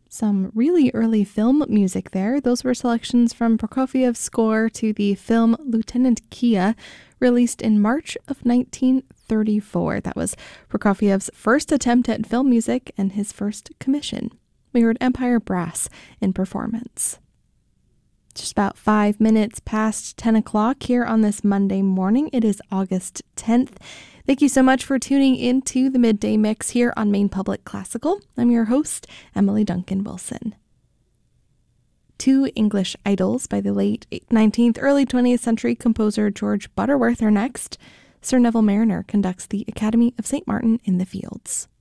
Some really early film music there. Those were selections from Prokofiev's score to the film Lieutenant Kia, released in March of 1934. That was Prokofiev's first attempt at film music and his first commission. We heard Empire Brass in performance. Just about 5 minutes past 10 o'clock here on this Monday morning. It is August 10th. Thank you so much for tuning into the Midday Mix here on Maine Public Classical. I'm your host, Emily Duncan Wilson. Two English idols by the late 19th, early 20th century composer George Butterworth are next. Sir Neville Marriner conducts the Academy of St. Martin in the Fields.